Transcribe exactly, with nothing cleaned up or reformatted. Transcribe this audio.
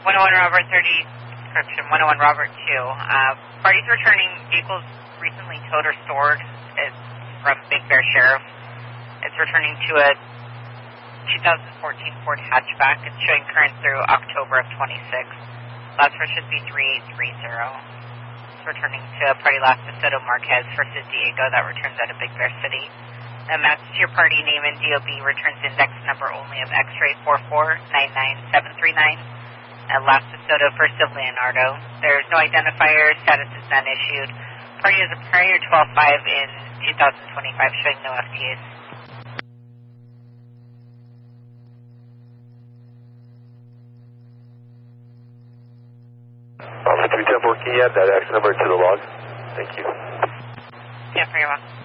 one oh one Robert thirty, correction, one oh one Robert two. Uh, parties returning vehicles recently towed or stored. It's from Big Bear Sheriff. It's returning to a two thousand fourteen Ford hatchback. It's showing current through October of twenty-six. Last for should be three eight three zero. It's returning to a party last to Soto Marquez for San Diego that returns out of Big Bear City. The match to your party name and D O B returns index number only of X-ray four four nine nine seven three nine. And last to Soto, first of Leonardo. There's no identifier, status is none issued. Party is a prior twelve five in two thousand twenty-five, showing no F T As. Alpha three ten four, can you add that X number to the log? Thank you. Yeah, very well.